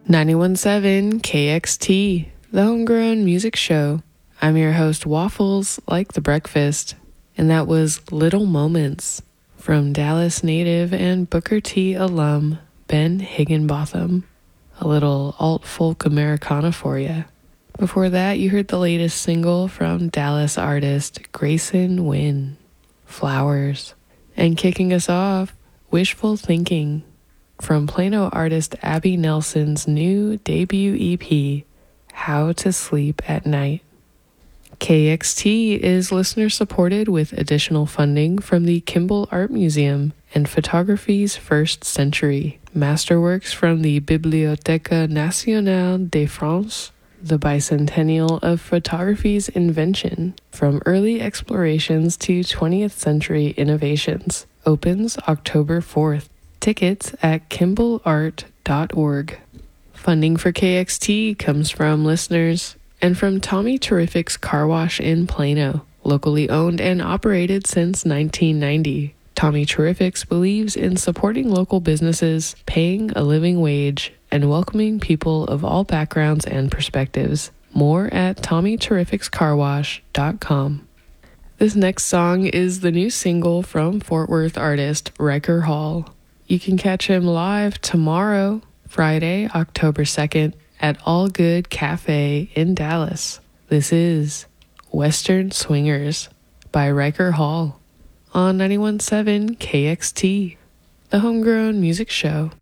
91.7 KXT, the Homegrown Music Show. I'm your host, Waffles, like the breakfast. And that was Little Moments from Dallas native and Booker T alum Ben Higginbotham. A little alt-folk Americana for you. Before that, you heard the latest single from Dallas artist Grayson Wynn, Flowers. And kicking us off, Wishful Thinking, from Plano artist Abby Nelson's new debut EP, How to Sleep at Night. KXT is listener-supported with additional funding from the Kimball Art Museum and Photography's First Century, masterworks from the Bibliothèque Nationale de France, the bicentennial of photography's invention, from early explorations to 20th century innovations, opens October 4th. Tickets at kimballart.org. Funding for KXT comes from listeners and from Tommy Terrific's Car Wash in Plano, locally owned and operated since 1990. Tommy Terrifics believes in supporting local businesses, paying a living wage, and welcoming people of all backgrounds and perspectives. More at TommyTerrificsCarWash.com. This next song is the new single from Fort Worth artist Riker Hall. You can catch him live tomorrow, Friday, October 2nd, at All Good Cafe in Dallas. This is Western Swingers by Riker Hall on 91.7 KXT, the Homegrown Music Show.